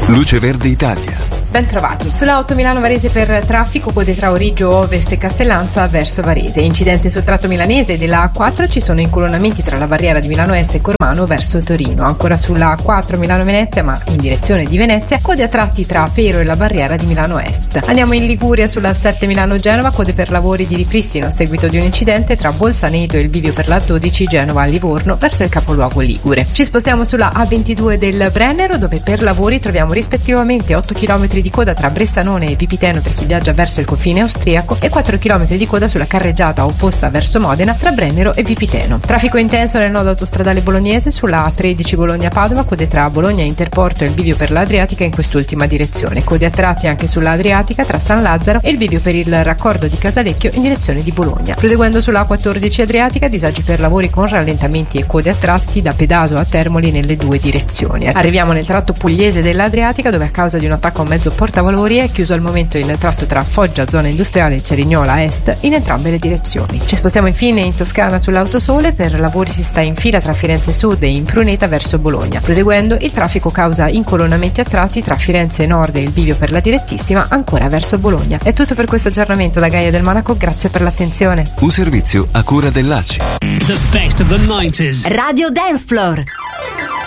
Luce Verde Italia. Ben trovati. Sulla 8 Milano Varese per traffico, code tra Origgio Ovest e Castellanza verso Varese. Incidente sul tratto milanese della A4, ci sono incolonnamenti tra la barriera di Milano Est e Cormano verso Torino. Ancora sulla A4 Milano Venezia, ma in direzione di Venezia, code a tratti tra Pero e la barriera di Milano Est. Andiamo in Liguria sulla 7 Milano Genova, code per lavori di ripristino a seguito di un incidente tra Bolzaneto e il bivio per la 12 Genova a Livorno verso il capoluogo ligure. Ci spostiamo sulla A22 del Brennero, dove per lavori troviamo rispettivamente 8 km di coda tra Bressanone e Vipiteno per chi viaggia verso il confine austriaco e 4 km di coda sulla carreggiata opposta verso Modena tra Brennero e Vipiteno. Traffico intenso nel nodo autostradale bolognese sulla A13 Bologna-Padova, code tra Bologna e Interporto e il bivio per l'Adriatica in quest'ultima direzione. Code a tratti anche sulla Adriatica tra San Lazzaro e il bivio per il raccordo di Casalecchio in direzione di Bologna. Proseguendo sulla A14 Adriatica, disagi per lavori con rallentamenti e code a tratti da Pedaso a Termoli nelle due direzioni. Arriviamo nel tratto pugliese dell'Adriatica, dove a causa di un attacco a un mezzo portavalori è chiuso al momento il tratto tra Foggia, zona industriale, e Cerignola Est in entrambe le direzioni. Ci spostiamo infine in Toscana sull'Autosole, per lavori si sta in fila tra Firenze Sud e in Pruneta verso Bologna. Proseguendo, il traffico causa incolonnamenti a tratti tra Firenze Nord e il bivio per la direttissima ancora verso Bologna. È tutto per questo aggiornamento da Gaia del Monaco, grazie per l'attenzione. Un servizio a cura dell'ACI. The best of the 90s. Radio Dance Floor.